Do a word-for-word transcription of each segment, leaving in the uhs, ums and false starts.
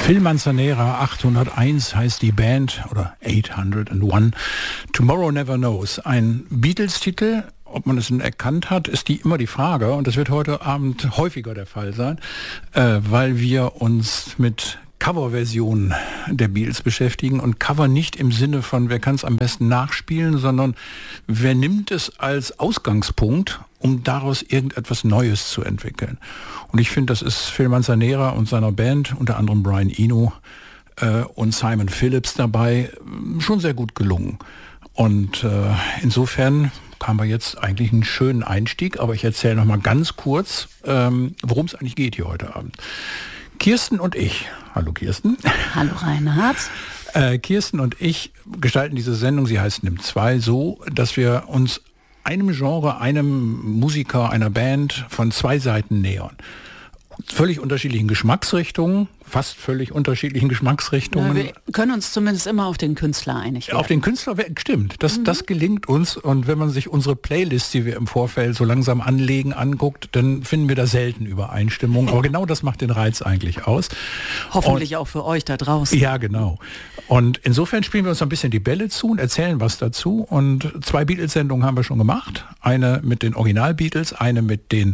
Phil Manzanera, achthunderteins heißt die Band, oder achthunderteins. Tomorrow Never Knows. Ein Beatles-Titel, ob man es denn erkannt hat, ist die immer die Frage. Und das wird heute Abend häufiger der Fall sein, äh, weil wir uns mit Coverversionen der Beatles beschäftigen. Und Cover nicht im Sinne von, wer kann es am besten nachspielen, sondern wer nimmt es als Ausgangspunkt, um daraus irgendetwas Neues zu entwickeln. Und ich finde, das ist Phil Manzanera und seiner Band, unter anderem Brian Eno äh, und Simon Phillips dabei, schon sehr gut gelungen. Und äh, insofern haben wir jetzt eigentlich einen schönen Einstieg, aber ich erzähle noch mal ganz kurz, ähm, worum es eigentlich geht hier heute Abend. Kirsten und ich, hallo Kirsten. Hallo Reinhard. Äh, Kirsten und ich gestalten diese Sendung, sie heißt Nimm zwei, so, dass wir uns einem Genre, einem Musiker, einer Band von zwei Seiten nähern. Völlig unterschiedlichen Geschmacksrichtungen, fast völlig unterschiedlichen Geschmacksrichtungen. Na, wir können uns zumindest immer auf den Künstler einig werden. Auf den Künstler, stimmt, das, mhm. das gelingt uns. Und wenn man sich unsere Playlist, die wir im Vorfeld so langsam anlegen, anguckt, dann finden wir da selten Übereinstimmung. Aber genau das macht den Reiz eigentlich aus. Hoffentlich und, auch für euch da draußen. Ja, genau. Und insofern spielen wir uns ein bisschen die Bälle zu und erzählen was dazu. Und zwei Beatles-Sendungen haben wir schon gemacht. Eine mit den Original-Beatles, eine mit den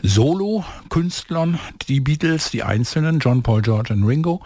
Solo-Künstlern, die Beatles, die Einzelnen, John, Paul, George und Ringo.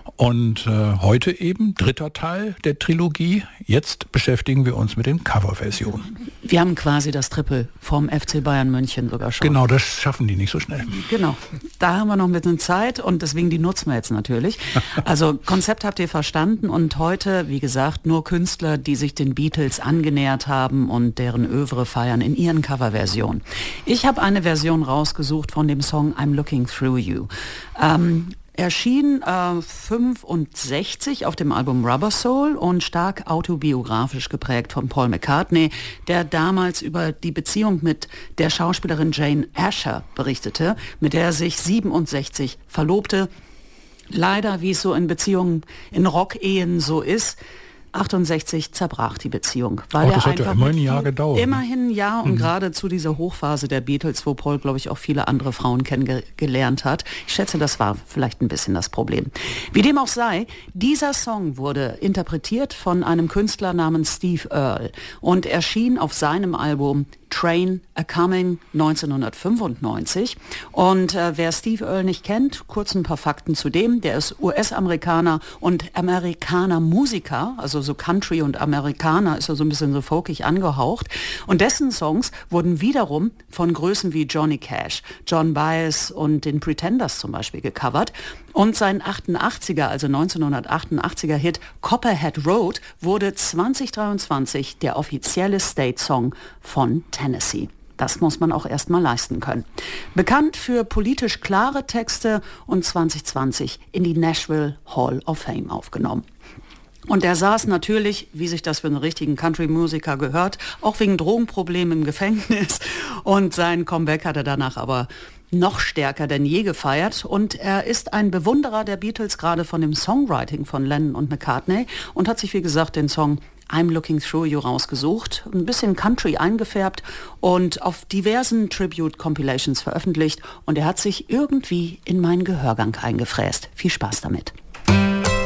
Und äh, heute eben, dritter Teil der Trilogie. Jetzt beschäftigen wir uns mit den Coverversionen. Wir haben quasi das Triple vom F C Bayern München sogar schon. Genau, das schaffen die nicht so schnell. Genau, da haben wir noch ein bisschen Zeit und deswegen die nutzen wir jetzt natürlich. Also Konzept habt ihr verstanden und heute, wie gesagt, nur Künstler, die sich den Beatles angenähert haben und deren Övre feiern in ihren Coverversionen. Ich habe eine Version rausgesucht von dem Song I'm Looking Through You. Ähm, Erschien äh, fünfundsechzig auf dem Album Rubber Soul und stark autobiografisch geprägt von Paul McCartney, der damals über die Beziehung mit der Schauspielerin Jane Asher berichtete, mit der er sich siebenundsechzig verlobte. Leider, wie es so in Beziehungen, in Rock-Ehen so ist, achtundsechzig zerbrach die Beziehung. Weil oh, das er hat ja einfach immerhin ein Jahr gedauert. Immerhin ein Jahr und mhm. gerade zu dieser Hochphase der Beatles, wo Paul, glaube ich, auch viele andere Frauen kennengelernt hat. Ich schätze, das war vielleicht ein bisschen das Problem. Wie dem auch sei, dieser Song wurde interpretiert von einem Künstler namens Steve Earle und erschien auf seinem Album Train A Coming neunzehnhundertfünfundneunzig. Und äh, wer Steve Earle nicht kennt, kurz ein paar Fakten zu dem. Der ist U S-Amerikaner und Amerikaner-Musiker, also so Country und Amerikaner, ist er so ein bisschen so folkig angehaucht. Und dessen Songs wurden wiederum von Größen wie Johnny Cash, John Baez und den Pretenders zum Beispiel gecovert. Und sein achtundachtziger, also neunzehnhundertachtundachtziger Hit Copperhead Road wurde zwanzig dreiundzwanzig der offizielle State-Song von Tennessee. Das muss man auch erstmal leisten können. Bekannt für politisch klare Texte und zwanzig zwanzig in die Nashville Hall of Fame aufgenommen. Und er saß natürlich, wie sich das für einen richtigen Country-Musiker gehört, auch wegen Drogenproblemen im Gefängnis. Und sein Comeback hat er danach aber noch stärker denn je gefeiert. Und er ist ein Bewunderer der Beatles, gerade von dem Songwriting von Lennon und McCartney. Und hat sich, wie gesagt, den Song I'm Looking Through You rausgesucht, ein bisschen Country eingefärbt und auf diversen Tribute-Compilations veröffentlicht. Und er hat sich irgendwie in meinen Gehörgang eingefräst. Viel Spaß damit.